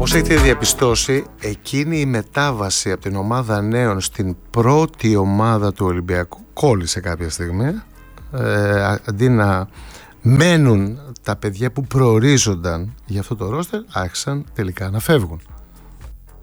Όπως έχετε διαπιστώσει, εκείνη η μετάβαση από την ομάδα νέων στην πρώτη ομάδα του Ολυμπιακού κόλλησε κάποια στιγμή. Αντί να μένουν τα παιδιά που προορίζονταν για αυτό το ρόστερ, άρχισαν τελικά να φεύγουν.